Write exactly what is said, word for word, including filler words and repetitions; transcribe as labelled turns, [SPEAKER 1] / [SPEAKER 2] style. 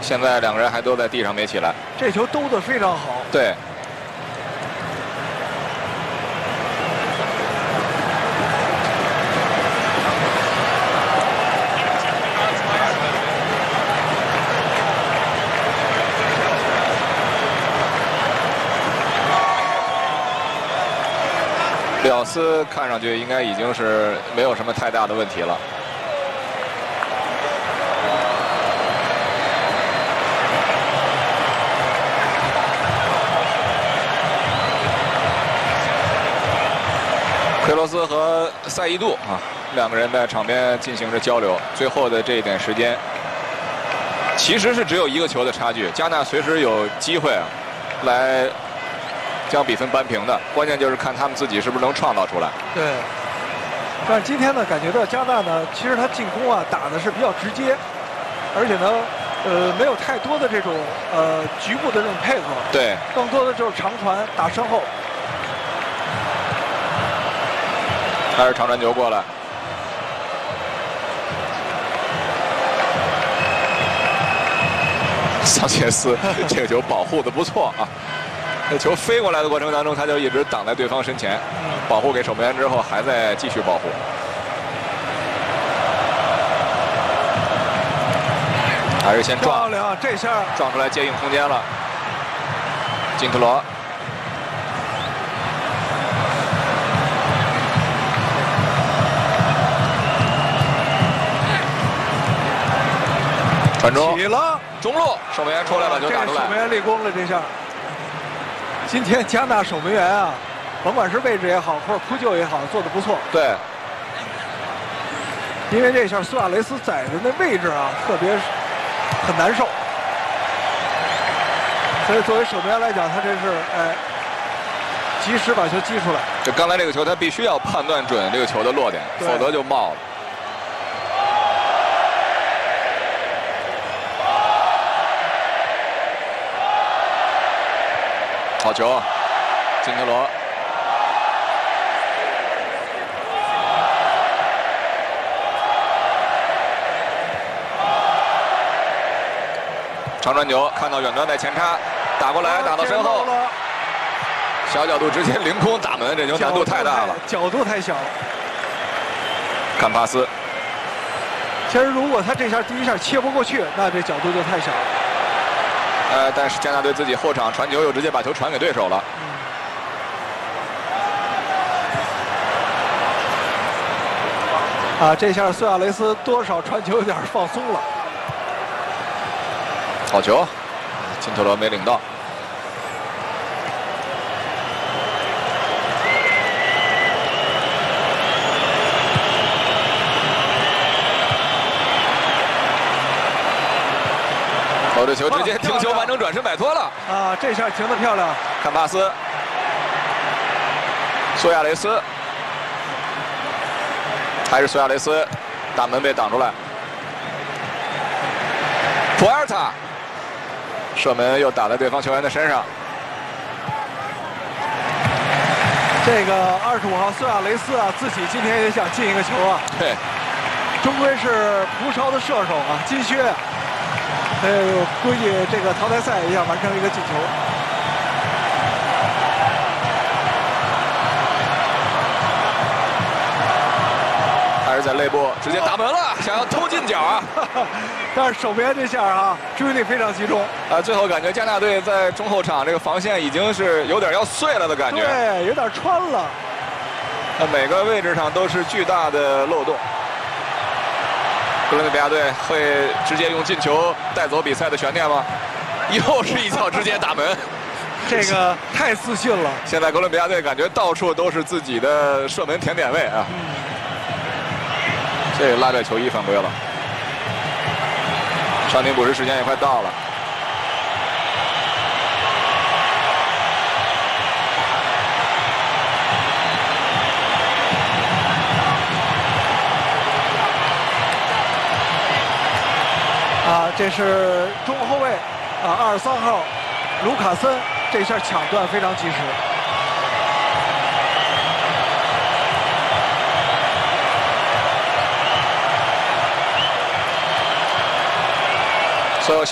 [SPEAKER 1] 现在两个人还都在地上没起来。
[SPEAKER 2] 这球兜得非常好。
[SPEAKER 1] 对。利奥斯看上去应该已经是没有什么太大的问题了。奎罗斯和塞伊杜啊，两个人在场边进行着交流。最后的这一点时间，其实是只有一个球的差距。加纳随时有机会啊，来将比分扳平的。关键就是看他们自己是不是能创造出来。
[SPEAKER 2] 对。但是今天呢，感觉到加纳呢，其实他进攻啊打的是比较直接，而且呢，呃，没有太多的这种呃局部的这种配合。
[SPEAKER 1] 对。
[SPEAKER 2] 更多的就是长传打身后。
[SPEAKER 1] 还是长传球过来，桑切斯这个球保护的不错啊！这球飞过来的过程当中，他就一直挡在对方身前，保护给守门员之后，还在继续保护。还是先撞，
[SPEAKER 2] 漂亮，这下
[SPEAKER 1] 撞出来接应空间了，金特罗。传中，
[SPEAKER 2] 起了，
[SPEAKER 1] 中路守门员出来把球打出来，
[SPEAKER 2] 守门员立功了这下。今天加纳守门员啊，甭管是位置也好，或者扑救也好，做得不错。
[SPEAKER 1] 对，
[SPEAKER 2] 因为这下苏亚雷斯在的那位置啊，特别很难受。所以作为守门员来讲，他这是哎，及时把球击出来。
[SPEAKER 1] 就刚才这个球，他必须要判断准这个球的落点，否则就冒了。好球，金特罗。长传球，看到远端在前插，打过来，打到身后，小角度直接凌空打门，这球难度太大了，
[SPEAKER 2] 角度太小。
[SPEAKER 1] 看帕斯。
[SPEAKER 2] 其实如果他这下第一下切不过去，那这角度就太小了。
[SPEAKER 1] 呃，但是加纳队自己后场传球又直接把球传给对手了。
[SPEAKER 2] 嗯、啊，这下苏亚雷斯多少传球有点放松了。
[SPEAKER 1] 好球，金特罗没领到。哦，这球直接停球完成转身摆脱了。
[SPEAKER 2] 啊，这下停得漂亮。
[SPEAKER 1] 坎帕斯，苏亚雷斯，还是苏亚雷斯，大门被挡出来。普尔塔，射门又打在对方球员的身上。
[SPEAKER 2] 这个二十五号苏亚雷斯啊，自己今天也想进一个球啊。
[SPEAKER 1] 对，
[SPEAKER 2] 终归是葡超的射手啊，金靴。呃，估计这个淘汰赛也想完成一个进球。
[SPEAKER 1] 还是在内部直接打门了，想要偷进角啊！
[SPEAKER 2] 但是守门员这下啊，注意力非常集中。
[SPEAKER 1] 啊，最后感觉加纳队在中后场这个防线已经是有点要碎了的感觉。
[SPEAKER 2] 对，有点穿了。
[SPEAKER 1] 那每个位置上都是巨大的漏洞。哥伦比亚队会直接用进球带走比赛的悬念吗？又是一脚直接打门，
[SPEAKER 2] 这个太自信了。
[SPEAKER 1] 现在哥伦比亚队感觉到处都是自己的射门甜点位啊。嗯、这个拉拽球衣犯规了，伤停补时时间也快到了。
[SPEAKER 2] 啊，这是中后卫啊，二十三号卢卡森，这下抢断非常及时。